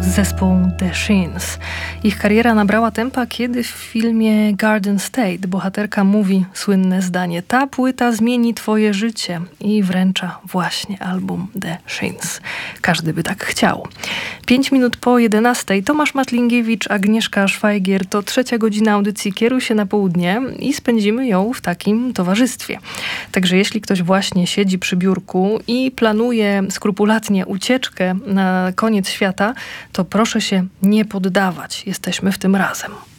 zespół The Shins. Ich kariera nabrała tempa, kiedy w filmie Garden State bohaterka mówi słynne zdanie: ta płyta zmieni twoje życie, i wręcza właśnie album The Shins. Każdy by tak chciał. 5 minut po 11. Tomasz Matlingiewicz, Agnieszka Szwajgier. To 3. godzina audycji Kieruj się na południe i spędzimy ją w takim towarzystwie. Także jeśli ktoś właśnie siedzi przy biurku i planuje skrupulatnie ucieczkę na koniec świata, to proszę się nie poddawać. Jesteśmy w tym razem.